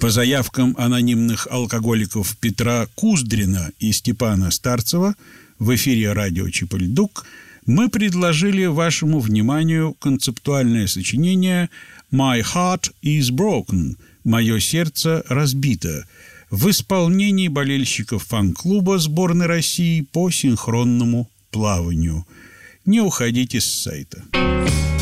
По заявкам анонимных алкоголиков Петра Куздрина и Степана Старцева в эфире радио Чипольдук мы предложили вашему вниманию концептуальное сочинение «My Heart is Broken» – «Мое сердце разбито» в исполнении болельщиков фан-клуба сборной России по синхронному плаванию. Не уходите с сайта.